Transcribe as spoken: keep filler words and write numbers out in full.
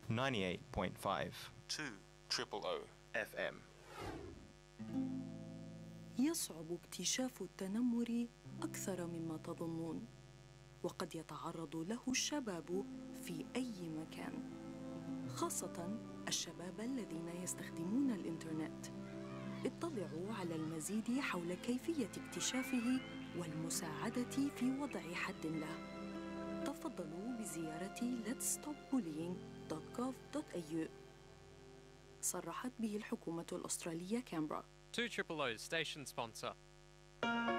ninety-eight point five two triple O إف إم. يصعب اكتشاف التنمر أكثر مما تظنون، وقد يتعرض له الشباب في أي مكان، خاصة الشباب الذين يستخدمون الإنترنت. اطلعوا على المزيد حول كيفية اكتشافه والمساعدة في وضع حد له. تفضلوا بزيارة ليتس ستوب بولينج دوت جوف دوت إيه يو. صرحت به الحكومة الأسترالية كامبرا. two triple O station sponsor.